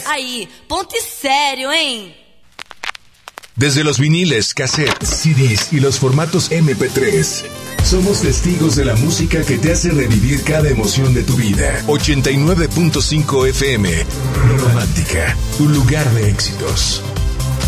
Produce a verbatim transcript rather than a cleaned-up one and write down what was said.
Aí, ponto sério, hein? Desde los viniles, cassettes, C Ds y los formatos eme pe tres, somos testigos de la música que te hace revivir cada emoción de tu vida. ochenta y nueve punto cinco efe eme, Romántica, tu lugar de éxitos.